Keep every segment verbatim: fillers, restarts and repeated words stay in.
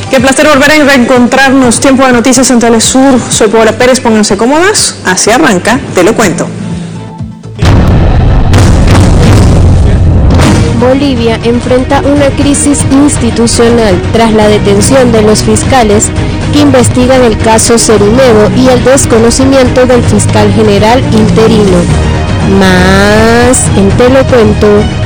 Qué placer volver a reencontrarnos. Tiempo de noticias en Telesur. Soy Paola Pérez, pónganse cómodas. Así arranca, te lo cuento. Bolivia enfrenta una crisis institucional tras la detención de los fiscales que investigan el caso Cerimedo y el desconocimiento del fiscal general interino. Más en Te lo cuento.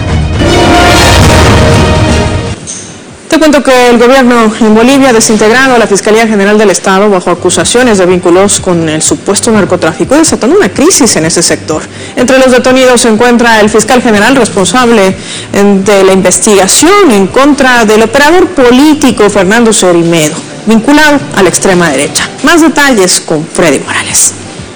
Te cuento que el gobierno en Bolivia ha desintegrado a la Fiscalía General del Estado bajo acusaciones de vínculos con el supuesto narcotráfico, desatando una crisis en ese sector. Entre los detenidos se encuentra el fiscal general responsable de la investigación en contra del operador político Fernando Cerimedo, vinculado a la extrema derecha. Más detalles con Freddy Morales.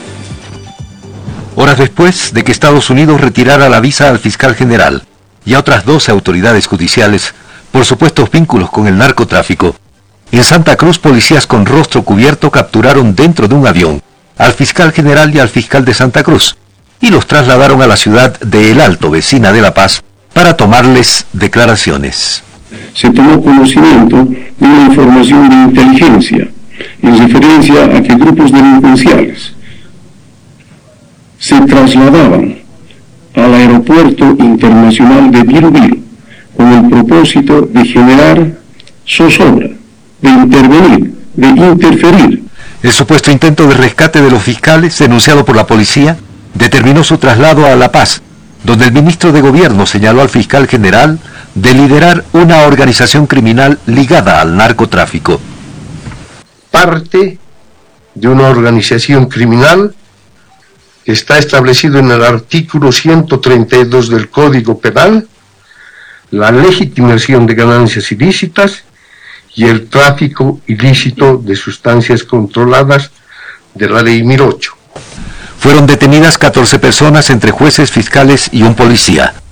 Horas después de que Estados Unidos retirara la visa al fiscal general y a otras doce autoridades judiciales por supuestos vínculos con el narcotráfico, en Santa Cruz policías con rostro cubierto capturaron dentro de un avión al fiscal general y al fiscal de Santa Cruz y los trasladaron a la ciudad de El Alto, vecina de La Paz, para tomarles declaraciones. Se tomó conocimiento de una información de inteligencia en referencia a que grupos delincuenciales se trasladaban al aeropuerto internacional de Birubiru con el propósito de generar zozobra, de intervenir, de interferir. El supuesto intento de rescate de los fiscales, denunciado por la policía, determinó su traslado a La Paz, donde el ministro de Gobierno señaló al fiscal general de liderar una organización criminal ligada al narcotráfico. Parte de una organización criminal que está establecido en el artículo ciento treinta y dos del Código Penal, la legitimación de ganancias ilícitas y el tráfico ilícito de sustancias controladas de la Ley mil ocho. Fueron detenidas catorce personas entre jueces, fiscales y un policía.